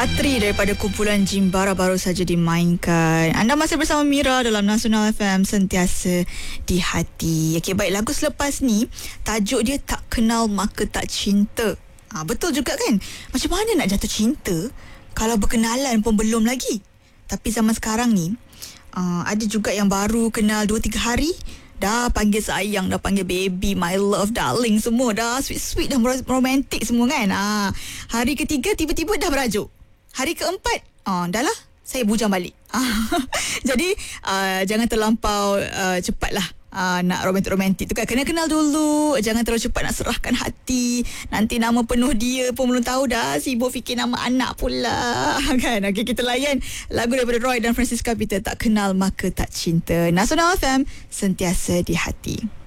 Ratri daripada kumpulan Jimbara baru saja dimainkan. Anda masih bersama Mira dalam Nasional FM, sentiasa di hati. Okey, baik, lagu selepas ni tajuk dia Tak Kenal Maka Tak Cinta. Betul juga kan? Macam mana nak jatuh cinta kalau berkenalan pun belum lagi? Tapi zaman sekarang ni ada juga yang baru kenal 2-3 hari dah panggil sayang, dah panggil baby, my love, darling, semua dah sweet-sweet, dah romantik semua kan. Hari ketiga tiba-tiba dah berajuk. Hari keempat dah lah, saya bujang balik. Jadi jangan terlampau cepatlah nak romantik-romantik tu kan. Kena kenal dulu, jangan terlalu cepat nak serahkan hati. Nanti nama penuh dia pun belum tahu dah, sibuk fikir nama anak pula kan. Okey, kita layan lagu daripada Roy dan Francisca Peter, Tak Kenal Maka Tak Cinta. Nasional FM, sentiasa di hati.